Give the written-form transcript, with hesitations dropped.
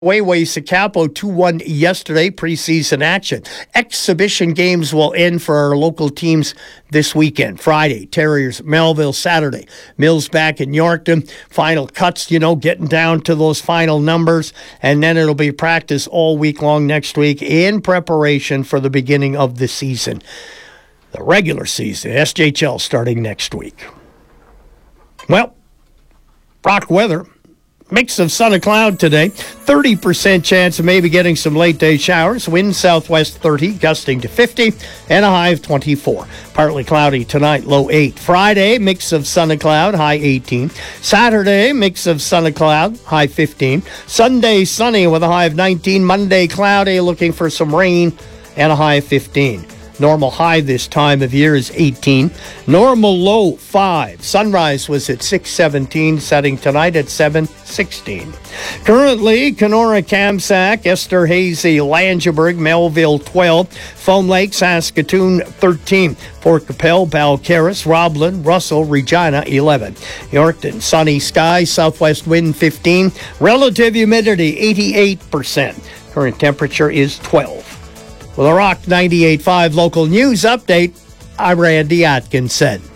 Wayway Sakapo 2-1 yesterday, preseason action. Exhibition games will end for our local teams this weekend. Friday, Terriers, Melville. Saturday, Mills back in Yorkton. Final cuts, getting down to those final numbers. And then it'll be practice all week long next week in preparation for the beginning of the season. The regular season, SJHL, starting next week. Well, rock weather. Mix of sun and cloud today. 30% chance of maybe getting some late day showers. Wind southwest 30, gusting to 50, and a high of 24. Partly cloudy tonight, low 8. Friday, mix of sun and cloud, high 18. Saturday, mix of sun and cloud, high 15. Sunday, sunny with a high of 19. Monday, cloudy, looking for some rain, and a high of 15. Normal high this time of year is 18. Normal low, 5. Sunrise was at 6:17, setting tonight at 7:16. Currently, Kenora, Kamsack, Esterhazy, Langeberg, Melville 12, Foam Lake, Saskatoon 13, Fort Capel, Balcarres, Roblin, Russell, Regina 11. Yorkton, sunny skies, southwest wind 15, relative humidity 88%. Current temperature is 12. With a Rock 98.5 local news update, I'm Randy Atkinson.